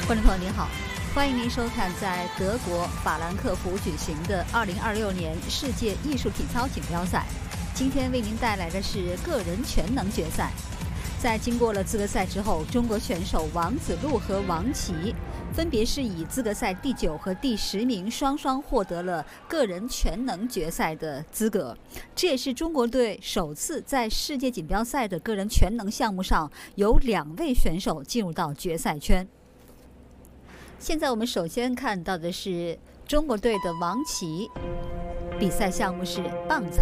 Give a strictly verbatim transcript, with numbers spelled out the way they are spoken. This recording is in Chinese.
观众朋友您好，欢迎您收看在德国法兰克福举行的二零二六年世界艺术体操锦标赛。今天为您带来的是个人全能决赛。在经过了资格赛之后，中国选手王子路和王琦分别是以资格赛第九和第十名双双获得了个人全能决赛的资格。这也是中国队首次在世界锦标赛的个人全能项目上有两位选手进入到决赛圈。现在我们首先看到的是中国队的王琦，比赛项目是棒操。